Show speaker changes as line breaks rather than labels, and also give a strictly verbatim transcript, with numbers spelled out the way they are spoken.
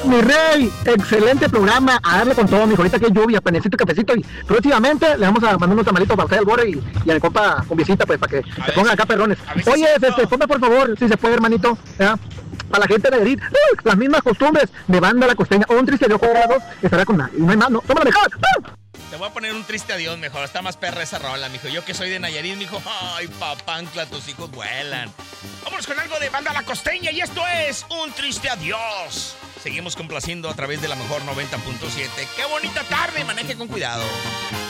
Mi rey, excelente programa. A darle con todo, mijo. Ahorita que hay lluvia, panecito, cafecito. Y próximamente le vamos a mandar unos tamalitos para usted al borde y, y a mi compa con visita, pues, para que
A
se pongan
si,
acá perrones. Oye,
si
este, ponme por favor, si se puede, hermanito. ¿Ya? Para la gente de Edith, ¡uh! Las mismas costumbres de Banda La Costeña. Un triste adiós cuadrado estará con nadie. No hay más, ¿no? ¡Tómala mejor! ¡Uh!
Te voy a poner un triste adiós mejor. Está más perra esa rola, mijo. Yo que soy de Nayarit, mijo. Ay, papancla, tus hijos vuelan. Vámonos con algo de Banda La Costeña y esto es Un Triste Adiós. Seguimos complaciendo a través de la mejor noventa punto siete. ¡Qué bonita tarde! Maneje con cuidado.